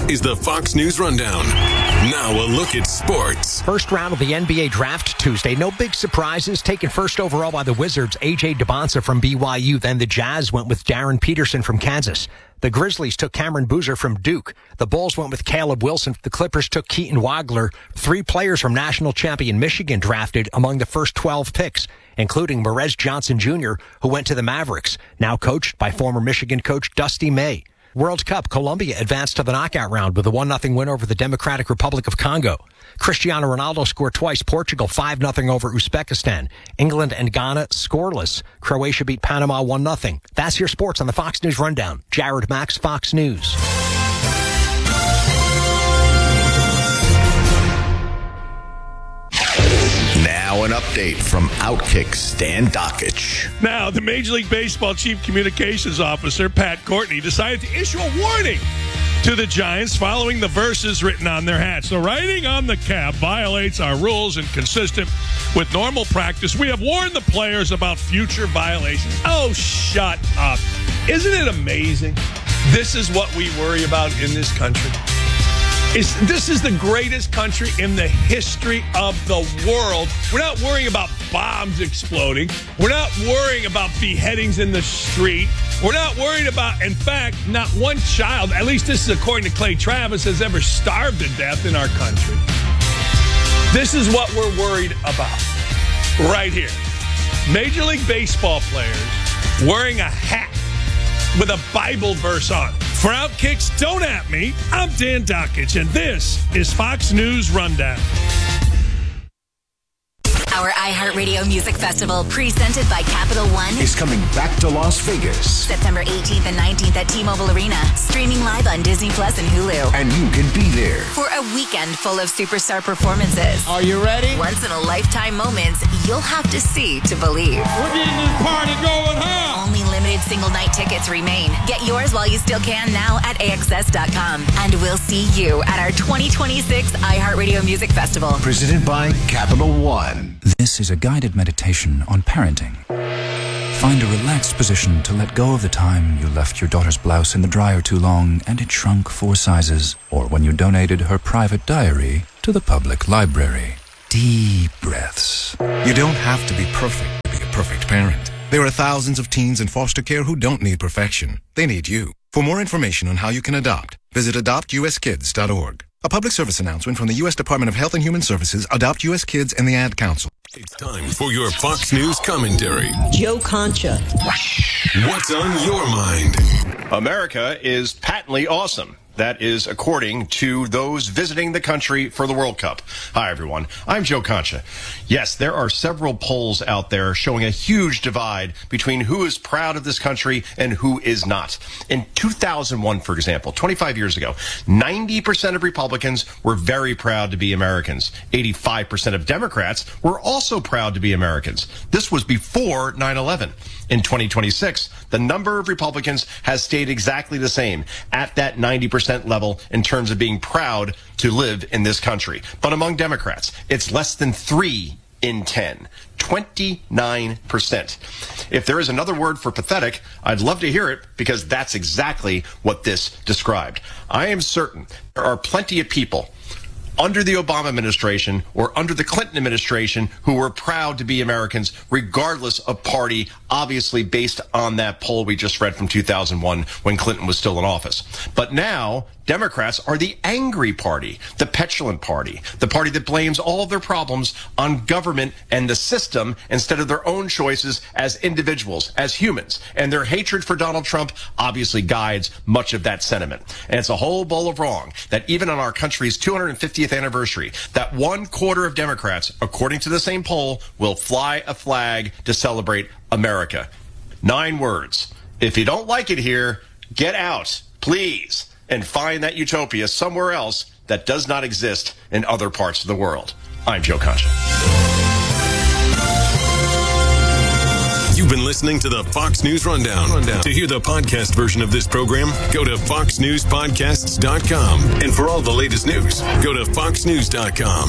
is the Fox News Rundown. Now a look at sports. First round of the NBA draft Tuesday. No big surprises. Taken first overall by the Wizards, A.J. Debonsa from BYU. Then the Jazz went with Darren Peterson from Kansas. The Grizzlies took Cameron Boozer from Duke. The Bulls went with Caleb Wilson. The Clippers took Keaton Wagler. 3 players from national champion Michigan drafted among the first 12 picks, including Marez Johnson Jr., who went to the Mavericks, now coached by former Michigan coach Dusty May. World Cup, Colombia advanced to the knockout round with a 1-0 win over the Democratic Republic of Congo. Cristiano Ronaldo scored twice. Portugal 5-0 over Uzbekistan. England and Ghana scoreless. Croatia beat Panama 1-0. That's your sports on the Fox News Rundown. Jared Max, Fox News. Now an update from Outkick Stan Dockich. Now, the Major League Baseball Chief Communications Officer, Pat Courtney, decided to issue a warning to the Giants following the verses written on their hats. The writing on the cap violates our rules and consistent with normal practice. We have warned the players about future violations. Oh, shut up. Isn't it amazing? This is what we worry about in this country. This is the greatest country in the history of the world. We're not worrying about bombs exploding. We're not worrying about beheadings in the street. We're not worried about, in fact, not one child, at least this is according to Clay Travis, has ever starved to death in our country. This is what we're worried about right here. Major League Baseball players wearing a hat with a Bible verse on it. For Outkicks, don't at me. I'm Dan Dockich, and this is Fox News Rundown. Our iHeartRadio Music Festival, presented by Capital One, is coming back to Las Vegas. September 18th and 19th at T-Mobile Arena, streaming live on Disney Plus and Hulu. And you can be there for a weekend full of superstar performances. Are you ready? Once-in-a-lifetime moments you'll have to see to believe. We're getting this party going, huh? Only limited single-night tickets remain. Get yours while you still can now at AXS.com. And we'll see you at our 2026 iHeartRadio Music Festival. Presented by Capital One. This is a guided meditation on parenting. Find a relaxed position to let go of the time you left your daughter's blouse in the dryer too long and it shrunk 4 sizes, or when you donated her private diary to the public library. Deep breaths. You don't have to be perfect to be a perfect parent. There are thousands of teens in foster care who don't need perfection. They need you. For more information on how you can adopt, visit adoptuskids.org. A public service announcement from the U.S. Department of Health and Human Services, Adopt U.S. Kids, and the Ad Council. It's time for your Fox News commentary. Joe Concha. What's on your mind? America is patently awesome. That is according to those visiting the country for the World Cup. Hi, everyone. I'm Joe Concha. Yes, there are several polls out there showing a huge divide between who is proud of this country and who is not. In 2001, for example, 25 years ago, 90% of Republicans were very proud to be Americans. 85% of Democrats were also proud to be Americans. This was before 9/11. In 2026, the number of Republicans has stayed exactly the same at that 90% level in terms of being proud to live in this country. But among Democrats, it's less than 3 in 10, 29%. If there is another word for pathetic, I'd love to hear it because that's exactly what this described. I am certain there are plenty of people under the Obama administration or under the Clinton administration who were proud to be Americans, regardless of party, obviously based on that poll we just read from 2001 when Clinton was still in office. But now, Democrats are the angry party, the petulant party, the party that blames all of their problems on government and the system instead of their own choices as individuals, as humans. And their hatred for Donald Trump obviously guides much of that sentiment. And it's a whole bowl of wrong that even on our country's 250th anniversary, that 1/4 of Democrats, according to the same poll, will fly a flag to celebrate America. 9 words. If you don't like it here, get out, please, and find that utopia somewhere else that does not exist in other parts of the world. I'm Joe Concha. You've been listening to the Fox News Rundown. To hear the podcast version of this program, go to foxnewspodcasts.com. And for all the latest news, go to foxnews.com.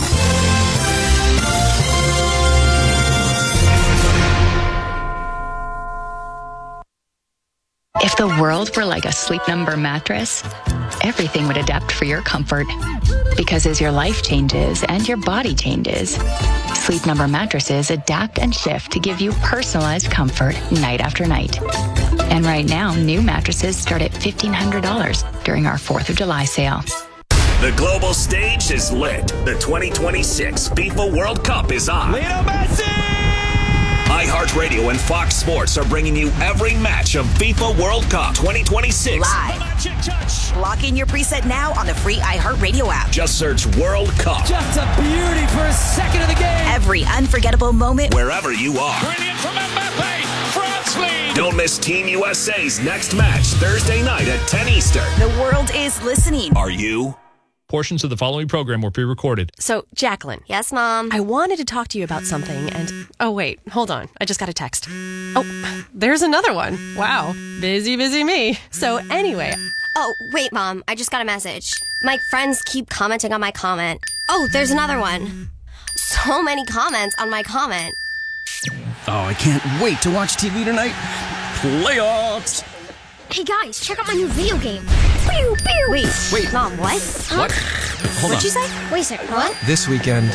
If the world were like a Sleep Number mattress, everything would adapt for your comfort. Because as your life changes and your body changes, Sleep Number mattresses adapt and shift to give you personalized comfort night after night. And right now, new mattresses start at $1,500 during our 4th of July sale. The global stage is lit. The 2026 FIFA World Cup is on. Lionel Messi! iHeartRadio and Fox Sports are bringing you every match of FIFA World Cup 2026. Live. Lock in your preset now on the free iHeartRadio app. Just search World Cup. Just a beauty for a second of the game. Every unforgettable moment. Wherever you are. Brilliant from Mbappe. France lead. Don't miss Team USA's next match Thursday night at 10 Eastern. The world is listening. Are you? Portions of the following program were pre-recorded. So, Jacqueline. Yes, Mom? I wanted to talk to you about something and... Oh, wait. Hold on. I just got a text. Oh, there's another one. Wow. Busy me. So, anyway... Oh, wait, Mom. I just got a message. My friends keep commenting on my comment. Oh, there's another one. So many comments on my comment. Oh, I can't wait to watch TV tonight. Playoffs! Hey guys, check out my new video game. Pew, pew. Wait, Mom, what? Huh? What? Hold What'd on. you say? Wait a second, what? This weekend,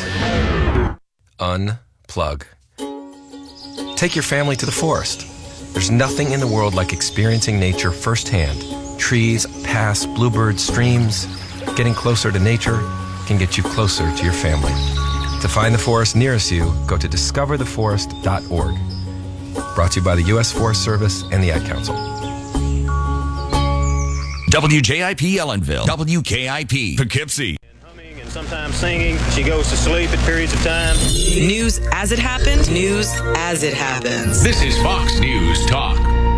unplug. Take your family to the forest. There's nothing in the world like experiencing nature firsthand. Trees, paths, bluebirds, streams. Getting closer to nature can get you closer to your family. To find the forest nearest you, go to discovertheforest.org. Brought to you by the U.S. Forest Service and the Ad Council. WJIP Ellenville, WKIP Poughkeepsie. Humming and sometimes singing. She goes to sleep at periods of time. News as it happened, news as it happens. This is Fox News Talk.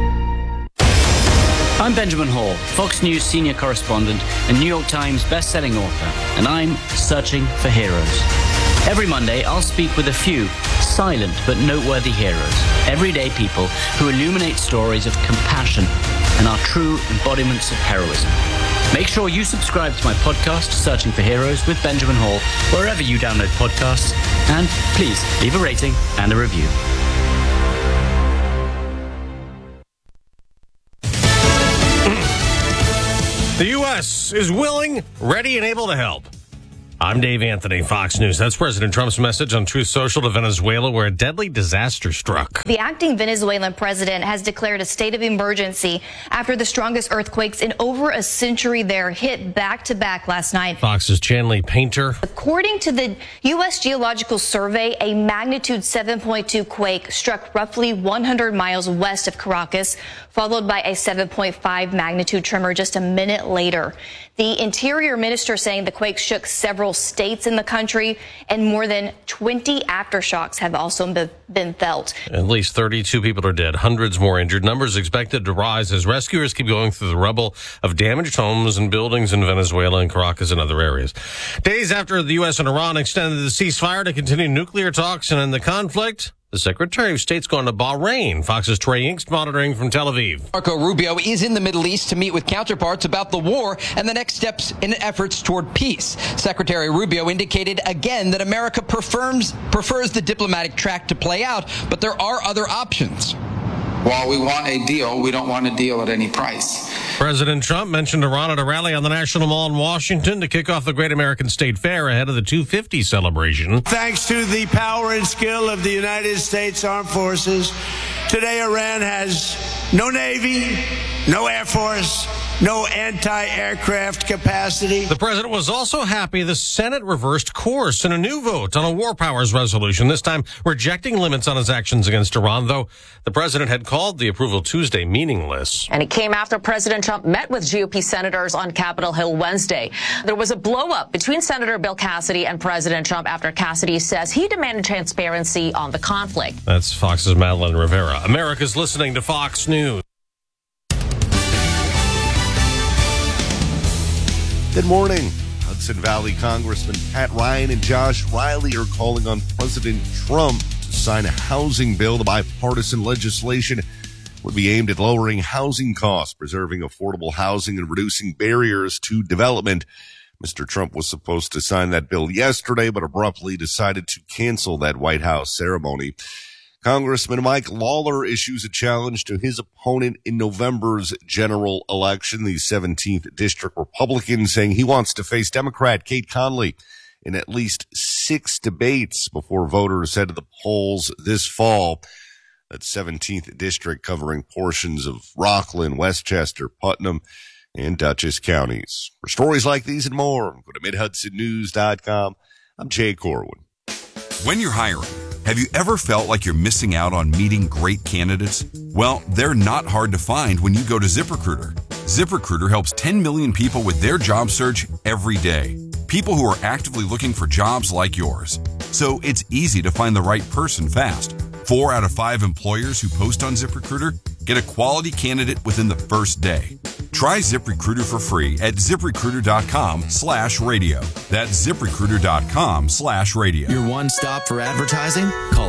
I'm Benjamin Hall, Fox News senior correspondent and New York Times best-selling author, and I'm searching for heroes. Every Monday, I'll speak with a few silent but noteworthy heroes, everyday people who illuminate stories of compassion and are true embodiments of heroism. Make sure you subscribe to my podcast, Searching for Heroes with Benjamin Hall, wherever you download podcasts, and please leave a rating and a review. The U.S. is willing, ready, and able to help. I'm Dave Anthony, Fox News. That's President Trump's message on Truth Social to Venezuela, where a deadly disaster struck. The acting Venezuelan president has declared a state of emergency after the strongest earthquakes in over a century there hit back-to-back last night. Fox's Chanley Painter. According to the U.S. Geological Survey, a magnitude 7.2 quake struck roughly 100 miles west of Caracas, followed by a 7.5 magnitude tremor just a minute later. The Interior Minister saying the quake shook several states in the country, and more than 20 aftershocks have also been felt. At least 32 people are dead, hundreds more injured. Numbers expected to rise as rescuers keep going through the rubble of damaged homes and buildings in Venezuela and Caracas and other areas. Days after the U.S. and Iran extended the ceasefire to continue nuclear talks and end the conflict, the Secretary of State's gone to Bahrain. Fox's Trey Inkst monitoring from Tel Aviv. Marco Rubio is in the Middle East to meet with counterparts about the war and the next steps in efforts toward peace. Secretary Rubio indicated again that America prefers the diplomatic track to play out, but there are other options. While we want a deal, we don't want a deal at any price. President Trump mentioned Iran at a rally on the National Mall in Washington to kick off the Great American State Fair ahead of the 250 celebration. Thanks to the power and skill of the United States Armed Forces, today Iran has no Navy, no Air Force, no anti-aircraft capacity. The president was also happy the Senate reversed course in a new vote on a war powers resolution, this time rejecting limits on its actions against Iran, though the president had called the approval Tuesday meaningless. And it came after President Trump met with GOP senators on Capitol Hill Wednesday. There was a blow-up between Senator Bill Cassidy and President Trump after Cassidy says he demanded transparency on the conflict. That's Fox's Madeline Rivera. America's listening to Fox News. Good morning. Hudson Valley Congressman Pat Ryan and Josh Riley are calling on President Trump to sign a housing bill. The bipartisan legislation would be aimed at lowering housing costs, preserving affordable housing, and reducing barriers to development. Mr. Trump was supposed to sign that bill yesterday, but abruptly decided to cancel that White House ceremony. Congressman Mike Lawler issues a challenge to his opponent in November's general election, the 17th District Republican, saying he wants to face Democrat Kate Conley in at least 6 debates before voters head to the polls this fall. That 17th District covering portions of Rockland, Westchester, Putnam, and Dutchess counties. For stories like these and more, go to MidHudsonNews.com. I'm Jay Corwin. When you're hiring, have you ever felt like you're missing out on meeting great candidates? Well, they're not hard to find when you go to ZipRecruiter. ZipRecruiter helps 10 million people with their job search every day. People who are actively looking for jobs like yours. So it's easy to find the right person fast. 4 out of 5 employers who post on ZipRecruiter get a quality candidate within the first day. Try ZipRecruiter for free at ZipRecruiter.com/radio. That's ZipRecruiter.com/radio. Your one stop for advertising? Call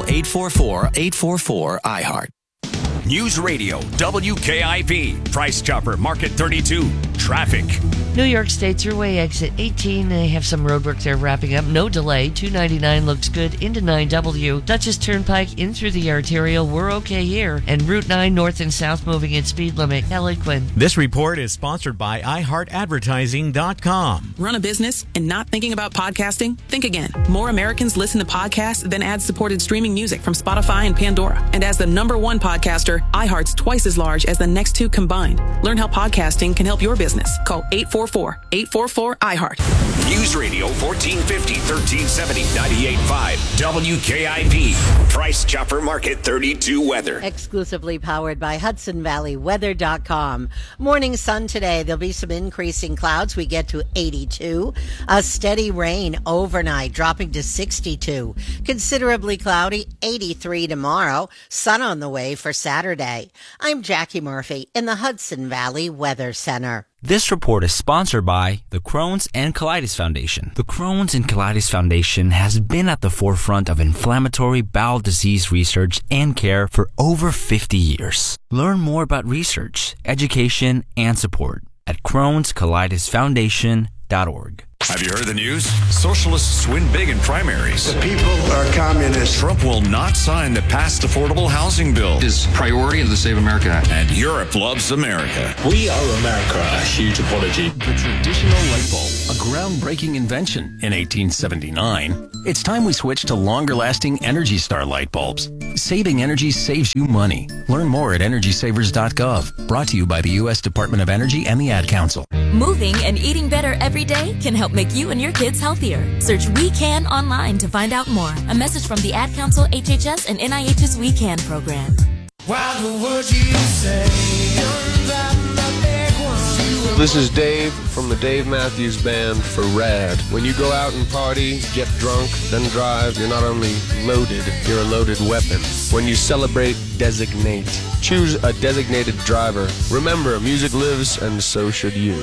844-844-iHeart. News Radio, WKIP, Price Chopper, Market 32, traffic. New York State Thruway exit 18. They have some roadwork there wrapping up. No delay. 299 looks good into 9W. Dutchess Turnpike in through the arterial. We're okay here. And Route 9 north and south moving at speed limit. Kelly Quinn. This report is sponsored by iHeartAdvertising.com. Run a business and not thinking about podcasting? Think again. More Americans listen to podcasts than ad-supported streaming music from Spotify and Pandora. And as the #1 podcaster, iHeart's twice as large as the next 2 combined. Learn how podcasting can help your business. Call 844-844-iHeart. News Radio 1450, 1370, 98.5, WKIP. Price Chopper Market 32 weather. Exclusively powered by HudsonValleyWeather.com. Morning sun today. There'll be some increasing clouds. We get to 82. A steady rain overnight, dropping to 62. Considerably cloudy, 83 tomorrow. Sun on the way for Saturday. I'm Jackie Murphy in the Hudson Valley Weather Center. This report is sponsored by the Crohn's and Colitis Foundation. The Crohn's and Colitis Foundation has been at the forefront of inflammatory bowel disease research and care for over 50 years. Learn more about research, education, and support at Crohn'sColitisFoundation.org. Have you heard the news? Socialists win big in primaries. The people are communists. Trump will not sign the passed affordable housing bill. His priority is the Save America Act. And Europe loves America. We are America. A huge apology. The traditional light bulb, a groundbreaking invention in 1879. It's time we switch to longer-lasting Energy Star light bulbs. Saving energy saves you money. Learn more at EnergySavers.gov. Brought to you by the U.S. Department of Energy and the Ad Council. Moving and eating better every day can help make you and your kids healthier. Search We Can online to find out more. A message from the Ad Council, HHS, and NIH's We Can program. Why the words you say? This is Dave from the Dave Matthews Band for RAD. When you go out and party, get drunk, then drive, you're not only loaded, you're a loaded weapon. When you celebrate, designate. Choose a designated driver. Remember, music lives, and so should you.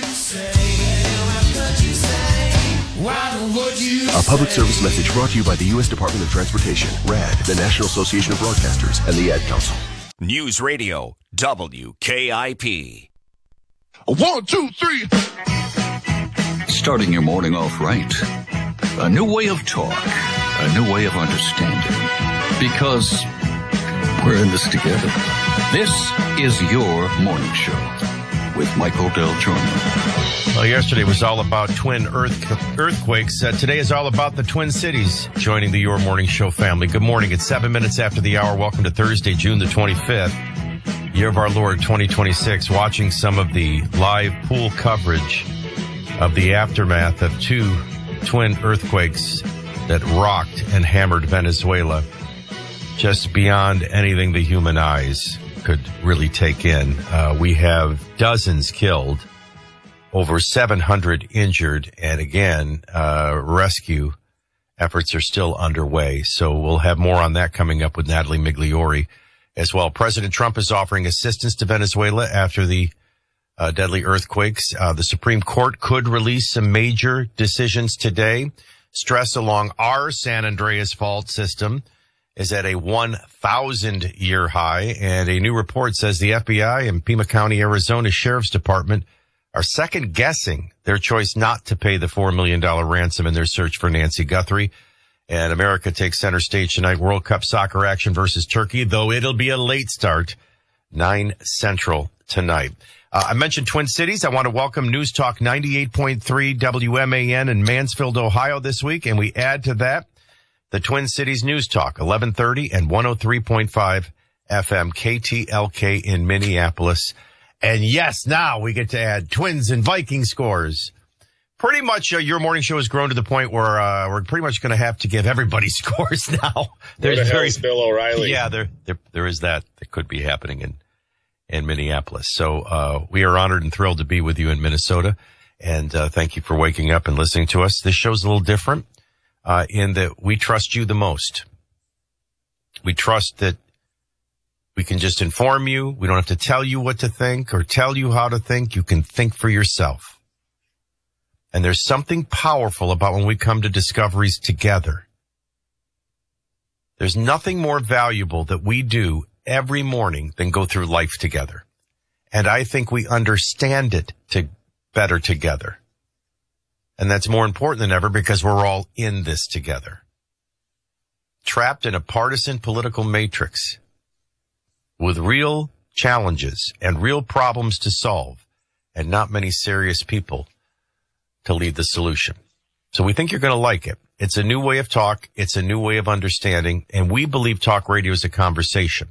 A public service message brought to you by the U.S. Department of Transportation, RAD, the National Association of Broadcasters, and the Ad Council. News Radio, WKIP. 1, 2, 3. Starting your morning off right. A new way of talk. A new way of understanding. Because we're in this together. This is your morning show with Michael Del Giorno. Well, yesterday was all about twin earthquakes. Today is all about the Twin Cities joining the Your Morning Show family. Good morning. It's 7 minutes after the hour. Welcome to Thursday, June the 25th. Year of our Lord 2026, watching some of the live pool coverage of the aftermath of 2 twin earthquakes that rocked and hammered Venezuela just beyond anything the human eyes could really take in. We have dozens killed, over 700 injured, and again, rescue efforts are still underway. So we'll have more on that coming up with Natalie Migliori as well. President Trump is offering assistance to Venezuela after the deadly earthquakes. The Supreme Court could release some major decisions today. Stress along our San Andreas fault system is at a 1,000-year high, and a new report says the FBI and Pima County, Arizona Sheriff's Department are second-guessing their choice not to pay the $4 million ransom in their search for Nancy Guthrie. And America takes center stage tonight. World Cup soccer action versus Turkey, though it'll be a late start, 9 Central tonight. I mentioned Twin Cities. I want to welcome News Talk 98.3 WMAN in Mansfield, Ohio this week. And we add to that the Twin Cities News Talk, 1130 and 103.5 FM KTLK in Minneapolis. And yes, now we get to add Twins and Viking scores. Pretty much your morning show has grown to the point where we're pretty much going to have to give everybody scores now. Where the hell is Bill O'Reilly? Yeah, there is that could be happening in Minneapolis. So we are honored and thrilled to be with you in Minnesota. And thank you for waking up and listening to us. This show's a little different in that we trust you the most. We trust that we can just inform you. We don't have to tell you what to think or tell you how to think. You can think for yourself. And there's something powerful about when we come to discoveries together. There's nothing more valuable that we do every morning than go through life together. And I think we understand it better together. And that's more important than ever because we're all in this together. Trapped in a partisan political matrix with real challenges and real problems to solve and not many serious people to lead the solution. So we think you're going to like it. It's a new way of talk. It's a new way of understanding. And we believe talk radio is a conversation.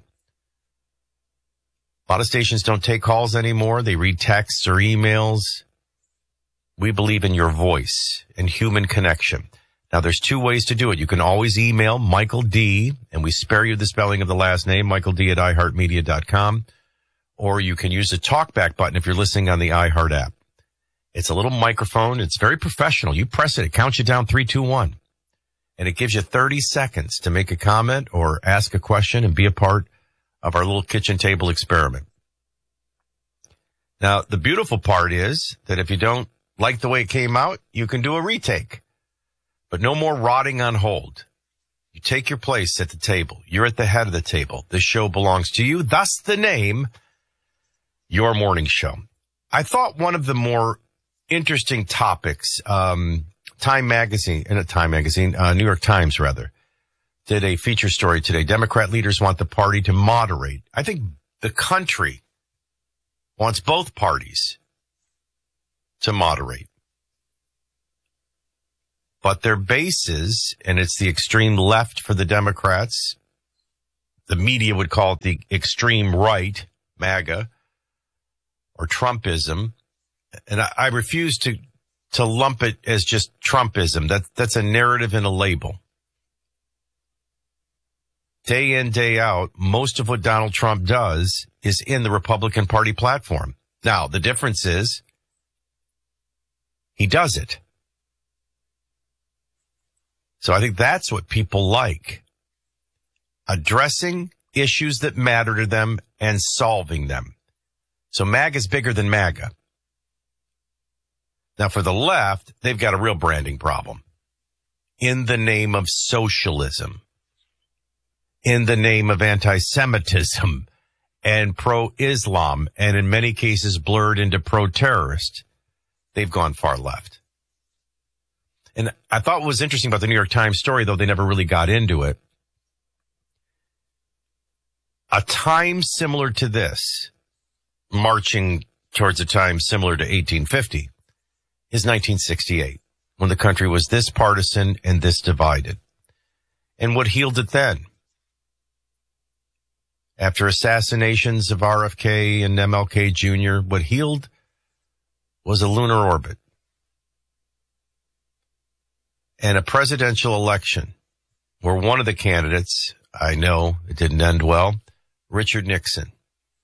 A lot of stations don't take calls anymore. They read texts or emails. We believe in your voice and human connection. Now, there's 2 ways to do it. You can always email Michael D., and we spare you the spelling of the last name, Michael D. at iHeartMedia.com. Or you can use the talkback button if you're listening on the iHeart app. It's a little microphone. It's very professional. You press it. It counts you down 3, 2, 1. And it gives you 30 seconds to make a comment or ask a question and be a part of our little kitchen table experiment. Now, the beautiful part is that if you don't like the way it came out, you can do a retake. But no more rotting on hold. You take your place at the table. You're at the head of the table. This show belongs to you. Thus the name, Your Morning Show. I thought one of the more interesting topics, New York Times rather, did a feature story today. Democrat leaders want the party to moderate. I think the country wants both parties to moderate. But their bases, and it's the extreme left for the Democrats, the media would call it the extreme right, MAGA, or Trumpism. And I refuse to lump it as just Trumpism. That's a narrative and a label. Day in, day out, most of what Donald Trump does is in the Republican Party platform. Now, the difference is he does it. So I think that's what people like. Addressing issues that matter to them and solving them. So MAGA is bigger than MAGA. Now, for the left, they've got a real branding problem. In the name of socialism. In the name of anti-Semitism and pro-Islam, and in many cases blurred into pro-terrorist, they've gone far left. And I thought what was interesting about the New York Times story, though they never really got into it, a time similar to this, marching towards a time similar to 1850, is 1968, when the country was this partisan and this divided. And what healed it then? After assassinations of RFK and MLK Jr., what healed was a lunar orbit and a presidential election where one of the candidates, I know it didn't end well, Richard Nixon,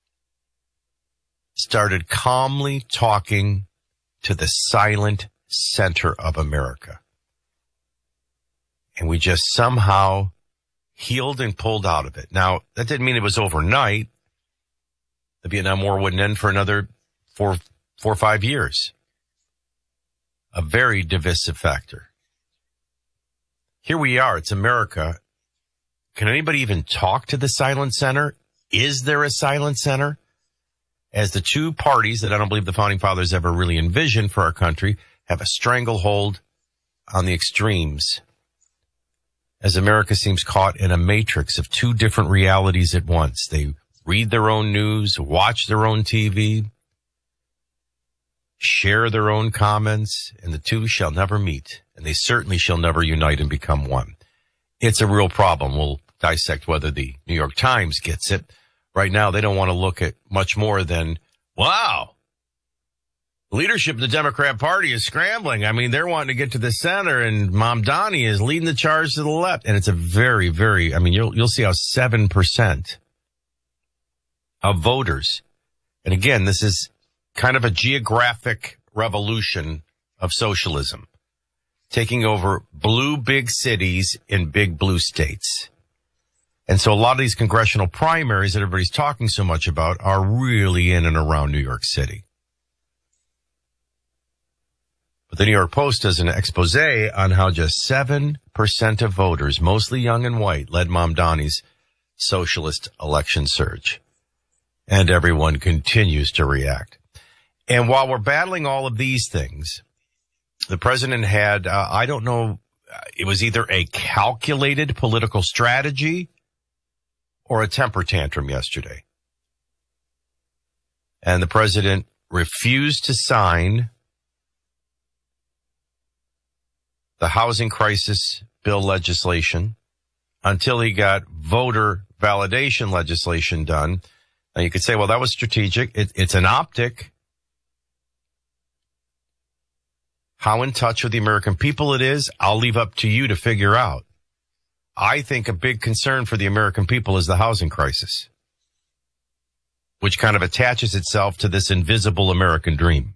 started calmly talking to the silent center of America. And we just somehow healed and pulled out of it. Now, that didn't mean it was overnight. The Vietnam War wouldn't end for another 4 or 5 years. A very divisive factor. Here we are. It's America. Can anybody even talk to the silent center? Is there a silent center? As the two parties that I don't believe the Founding Fathers ever really envisioned for our country have a stranglehold on the extremes as America seems caught in a matrix of two different realities at once. They read their own news, watch their own TV, share their own comments, and the two shall never meet, and they certainly shall never unite and become one. It's a real problem. We'll dissect whether the New York Times gets it. Right now, they don't want to look at much more than, wow, leadership of the Democrat Party is scrambling. I mean, they're wanting to get to the center, and Mamdani is leading the charge to the left. And it's a very, very, I mean, you'll see how 7% of voters, and again, this is kind of a geographic revolution of socialism, taking over blue big cities in big blue states. And so a lot of these congressional primaries that everybody's talking so much about are really in and around New York City. But the New York Post does an expose on how just 7% of voters, mostly young and white, led Mamdani's socialist election surge. And everyone continues to react. And while we're battling all of these things, the president had, I don't know, it was either a calculated political strategy or a temper tantrum yesterday. And the president refused to sign the housing crisis bill legislation until he got voter validation legislation done. Now you could say, well, that was strategic. It's an optic. How in touch with the American people it is, I'll leave up to you to figure out. I think a big concern for the American people is the housing crisis, which kind of attaches itself to this invisible American dream.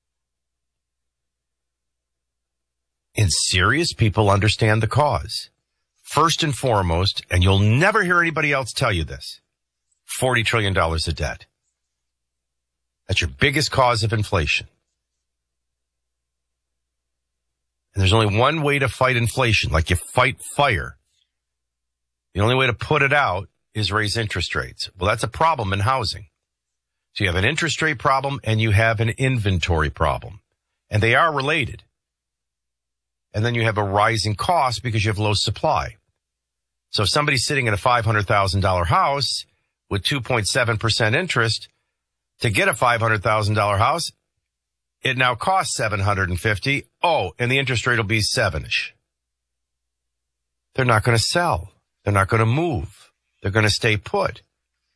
And serious people understand the cause. First and foremost, and you'll never hear anybody else tell you this, $40 trillion of debt. That's your biggest cause of inflation. And there's only one way to fight inflation, like you fight fire. The only way to put it out is raise interest rates. Well, that's a problem in housing. So you have an interest rate problem and you have an inventory problem. And they are related. And then you have a rising cost because you have low supply. So if somebody's sitting in a $500,000 house with 2.7% interest, to get a $500,000 house, it now costs $750,000. Oh, and the interest rate will be 7-ish. They're not going to sell. They're not going to move. They're going to stay put.